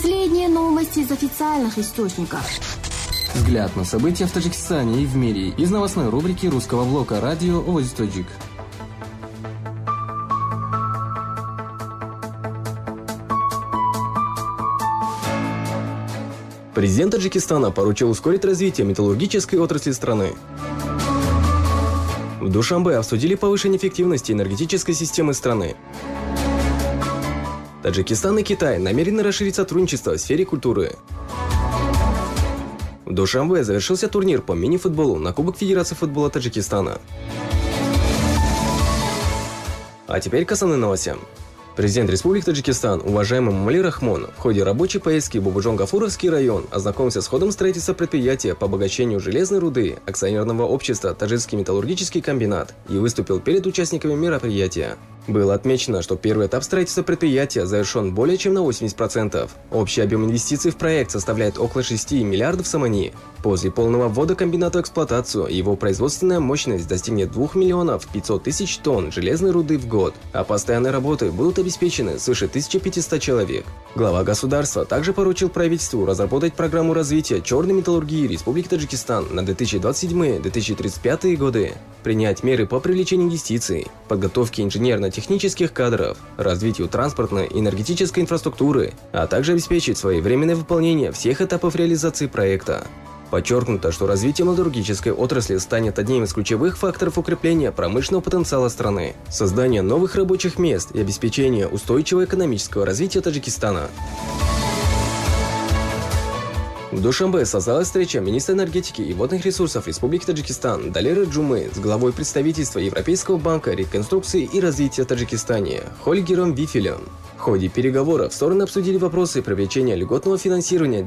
Последние новости из официальных источников. Взгляд на события в Таджикистане и в мире из новостной рубрики русского блока радио «Овоз Таджик». Президент Таджикистана поручил ускорить развитие металлургической отрасли страны. В Душанбе обсудили повышение эффективности энергетической системы страны. Таджикистан и Китай намерены расширить сотрудничество в сфере культуры. В Душанбе завершился турнир по мини-футболу на Кубок Федерации футбола Таджикистана. А теперь к основным новостям. Президент Республики Таджикистан, уважаемый Мамали Рахмон, в ходе рабочей поездки в Бубуджон-Гафуровский район ознакомился с ходом строительства предприятия по обогащению железной руды акционерного общества «Таджикский металлургический комбинат» и выступил перед участниками мероприятия. Было отмечено, что первый этап строительства предприятия завершен более чем на 80%. Общий объем инвестиций в проект составляет около 6 миллиардов сомани. После полного ввода комбината в эксплуатацию его производственная мощность достигнет 2 миллионов 500 тысяч тонн железной руды в год, а постоянные работы будут обеспечены свыше 1500 человек. Глава государства также поручил правительству разработать программу развития черной металлургии Республики Таджикистан на 2027-2035 годы, принять меры по привлечению инвестиций, подготовке инженерно-технических кадров, развитию транспортной и энергетической инфраструктуры, а также обеспечить своевременное выполнение всех этапов реализации проекта. Подчеркнуто, что развитие металлургической отрасли станет одним из ключевых факторов укрепления промышленного потенциала страны, создания новых рабочих мест и обеспечения устойчивого экономического развития Таджикистана. В Душанбе состоялась встреча министра энергетики и водных ресурсов Республики Таджикистан Далеры Джумы с главой представительства Европейского банка реконструкции и развития в Таджикистане Хольгером Вифелем. В ходе переговоров стороны обсудили вопросы привлечения льготного финансирования